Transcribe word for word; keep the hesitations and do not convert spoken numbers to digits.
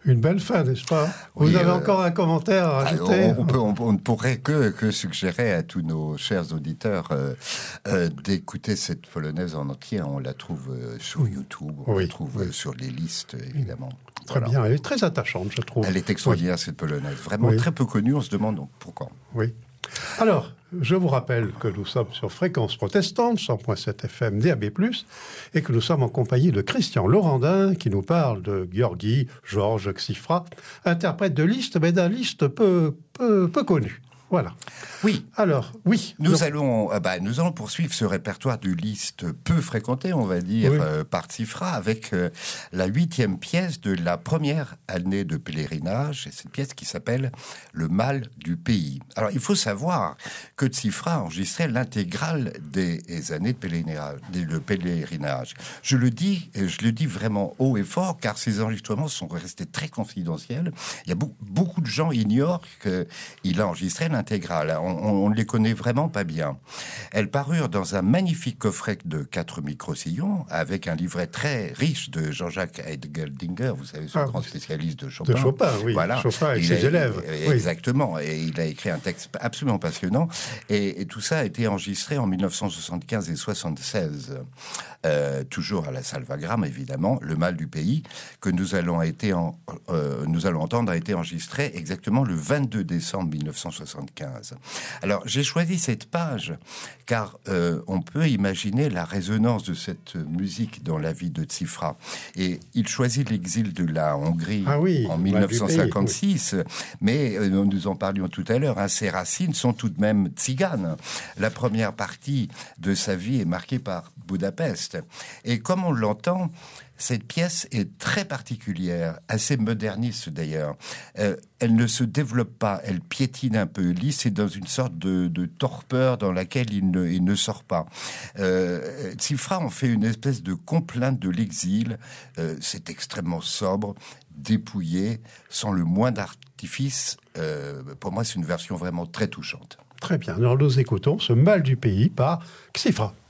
Une belle fin, n'est-ce pas? Vous Oui, avez euh, encore un commentaire à ajouter? on, on, peut, on, on ne pourrait que, que suggérer à tous nos chers auditeurs euh, euh, d'écouter cette polonaise en entier. On la trouve euh, sur YouTube, on Oui, la trouve oui. euh, sur les listes, évidemment. Très Voilà. bien, elle est très attachante, je trouve. Elle est extraordinaire, cette polonaise. Vraiment Oui. très peu connue, on se demande donc pourquoi. Oui. Alors, je vous rappelle que nous sommes sur Fréquence Protestante, cent point sept F M D A B plus, et que nous sommes en compagnie de Christian Laurendin, qui nous parle de Gheorghi, Georges Xifra, interprète de Liszt, mais d'un Liszt peu, peu, peu connu. Voilà. Oui. Alors, oui. Nous donc, allons, euh, bah, nous allons poursuivre ce répertoire du Liszt peu fréquenté, on va dire, Oui. euh, par Xifra, avec euh, la huitième pièce de la première année de pèlerinage, et cette pièce qui s'appelle Le mal du pays. Alors, il faut savoir que Xifra enregistrait l'intégrale des années de pèlerinage, de pèlerinage. Je le dis, et je le dis vraiment haut et fort, car ces enregistrements sont restés très confidentiels. Il y a beaucoup, beaucoup de gens ignorent qu'il a enregistré l'intégrale. On, on, on ne les connaît vraiment pas bien. Elles parurent dans un magnifique coffret de quatre microsillons avec un livret très riche de Jean-Jacques Heideldinger, vous savez, ce Ah, grand spécialiste de Chopin. de Chopin, oui. Voilà. Chopin avec Il ses a, élèves. Exactement. Oui. Et il a écrit un texte absolument passionnant. Et, et tout ça a été enregistré en mille neuf cent soixante-quinze et soixante-seize. Euh, toujours à la Salvagram, évidemment. Le mal du pays, que nous allons, été en, euh, nous allons entendre, a été enregistré exactement le vingt-deux décembre mille neuf cent soixante-quinze. Alors, j'ai choisi cette page car euh, on peut imaginer la résonance de cette musique dans la vie de Xifra. Et il choisit l'exil de la Hongrie ah oui, en mille neuf cent cinquante-six, pays, oui. mais euh, nous en parlions tout à l'heure, hein, ses racines sont tout de même tziganes. La première partie de sa vie est marquée par Budapest. Et comme on l'entend, cette pièce est très particulière, assez moderniste d'ailleurs. Euh, elle ne se développe pas, elle piétine un peu. Liszt est dans une sorte de, de torpeur dans laquelle il ne, il ne sort pas. Euh, Xifra en fait une espèce de complainte de l'exil. Euh, c'est extrêmement sobre, dépouillé, sans le moindre artifice. Euh, pour moi, c'est une version vraiment très touchante. Très bien. Alors nous écoutons ce mal du pays par Xifra.